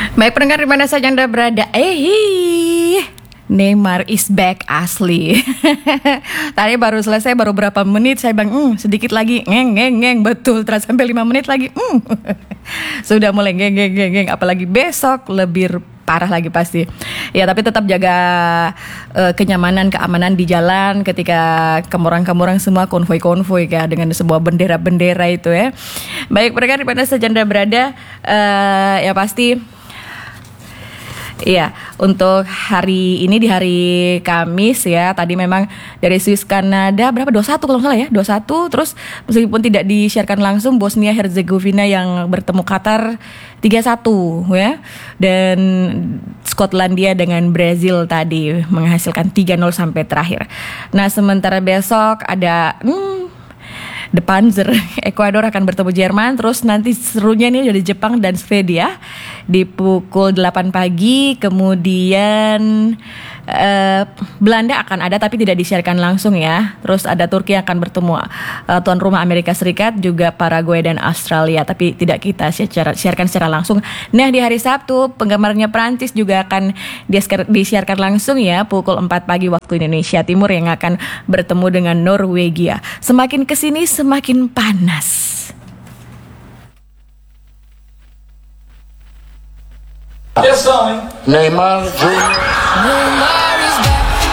Baik pendengar di mana saja Anda berada. Neymar is back asli. Tadi baru selesai, baru berapa menit saya bilang sedikit lagi ngeng betul terus sampai 5 menit lagi sudah mulai ngeng apalagi besok lebih parah lagi pasti. Ya tapi tetap jaga kenyamanan, keamanan di jalan ketika kemurang-kemurang semua konvoi ya dengan sebuah bendera-bendera itu ya. Baik pendengar di mana saja Anda berada, ya pasti. Iya, untuk hari ini di hari Kamis ya, tadi memang dari Swiss Kanada berapa 21 kalau nggak salah ya, 21. Terus meskipun tidak disiarkan langsung Bosnia Herzegovina yang bertemu Qatar 3-1 ya. Dan Skotlandia dengan Brazil tadi menghasilkan 3-0 sampai terakhir. Nah, sementara besok ada The Panzer, Ekuador akan bertemu Jerman. Terus nanti serunya ini dari Jepang dan Swedia di pukul 8 pagi. Kemudian Belanda akan ada tapi tidak disiarkan langsung ya. Terus ada Turki yang akan bertemu tuan rumah Amerika Serikat, juga Paraguay dan Australia, tapi tidak kita siarkan secara langsung. Nah di hari Sabtu penggemarnya Prancis juga akan disiarkan langsung ya, pukul 4 pagi waktu Indonesia Timur, yang akan bertemu dengan Norwegia. Semakin kesini semakin panas. Neymar Junior.